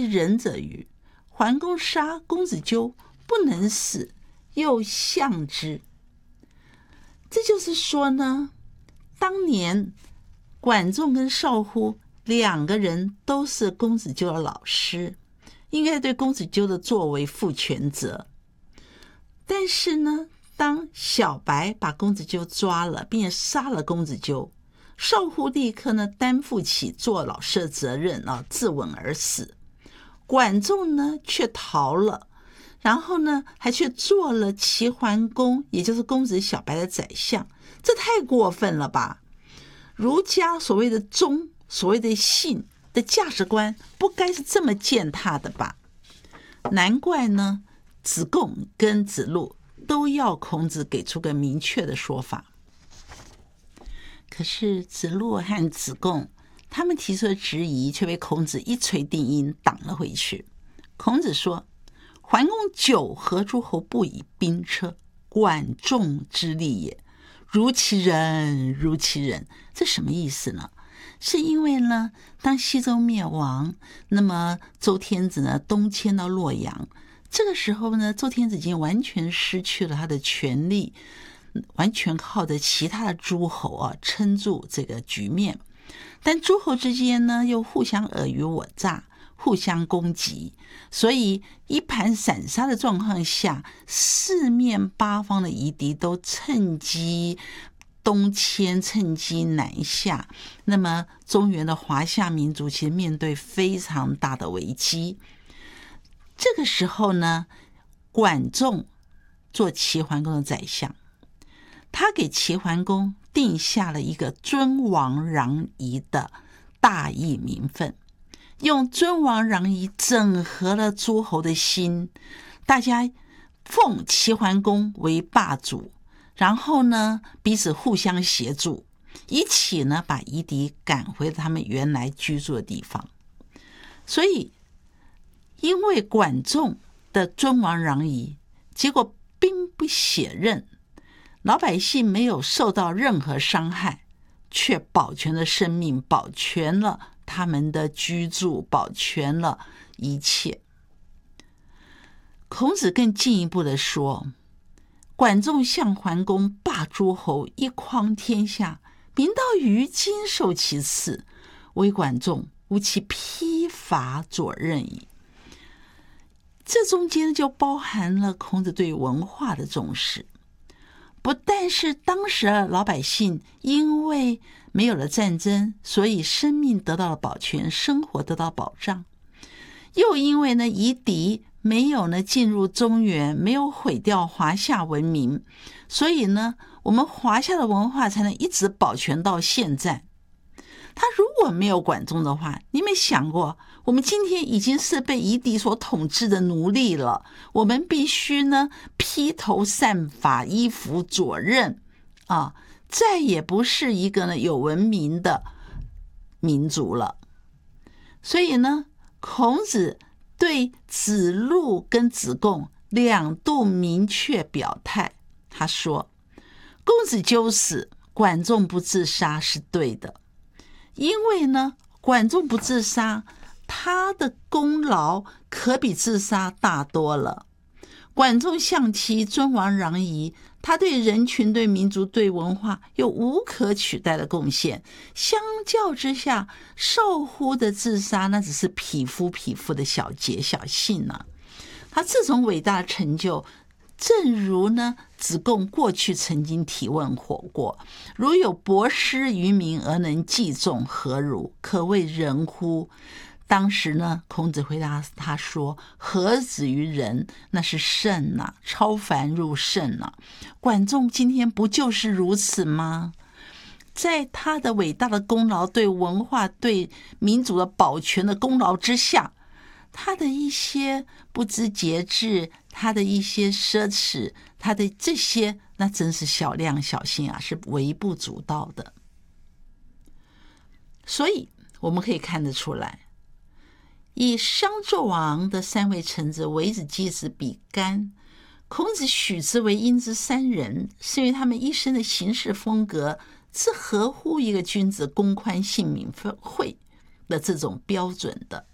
仁者与？桓公杀公子纠，不能死，又相之。这就是说呢，当年管仲跟少乎两个人都是公子纠的老师，应该对公子纠的作为负全责。但是呢，当小白把公子纠抓了，并且杀了公子纠，少乎立刻呢担负起做老师的责任啊，自刎而死。管仲呢却逃了，然后呢还去做了齐桓公，也就是公子小白的宰相，这太过分了吧？儒家所谓的忠，所谓的信的价值观，不该是这么践踏的吧？难怪呢，子贡跟子路都要孔子给出个明确的说法。可是子路和子贡他们提出的质疑，却被孔子一锤定音挡了回去。孔子说：“桓公久和诸侯不以兵车，管仲之利也。如其人，如其人。”这什么意思呢？是因为呢，当西周灭亡，那么周天子呢东迁到洛阳，这个时候呢，周天子已经完全失去了他的权力，完全靠着其他的诸侯啊撑住这个局面。但诸侯之间呢，又互相尔虞我诈，互相攻击，所以一盘散沙的状况下，四面八方的夷狄都趁机东迁，趁机南下。那么中原的华夏民族其实面对非常大的危机。这个时候呢，管仲做齐桓公的宰相，他给齐桓公定下了一个尊王攘夷的大义名分，用尊王攘夷整合了诸侯的心，大家奉齐桓公为霸主，然后呢彼此互相协助，一起呢把夷狄赶回他们原来居住的地方。所以因为管仲的尊王攘夷，结果兵不血刃，老百姓没有受到任何伤害，却保全了生命，保全了他们的居住，保全了一切。孔子更进一步的说，管仲向桓公霸诸侯，一匡天下，民到于今受其次，唯管仲无其披发左任矣。这中间就包含了孔子对文化的重视。不但是当时老百姓因为没有了战争，所以生命得到了保全，生活得到保障，又因为呢夷狄没有呢进入中原，没有毁掉华夏文明，所以呢我们华夏的文化才能一直保全到现在。他如果没有管仲的话，你没想过我们今天已经是被夷狄所统治的奴隶了，我们必须呢披头散发，衣服左衽啊，再也不是一个呢有文明的民族了。所以呢，孔子对子路跟子贡两度明确表态，他说：公子纠死，管仲不自杀是对的。因为呢，管仲不自杀，他的功劳可比自杀大多了。管仲向其尊王攘夷，他对人群、对民族、对文化有无可取代的贡献。相较之下，少乎的自杀那只是匹夫的小节小幸呢。他这种伟大的成就，正如呢子贡过去曾经提问过，如有博施于民而能济众，何如？可谓仁乎？当时呢，孔子回答他说：何止于仁，那是圣啊，超凡入圣啊。管仲今天不就是如此吗？在他的伟大的功劳，对文化、对民族的保全的功劳之下，他的一些不知节制，他的一些奢侈，他的这些那真是小量小心啊，是微不足道的。所以我们可以看得出来，以商纣王的三位臣子微子、箕子、比干，孔子许之为英之三人，是因为他们一生的行事风格是合乎一个君子公宽信敏惠的这种标准的。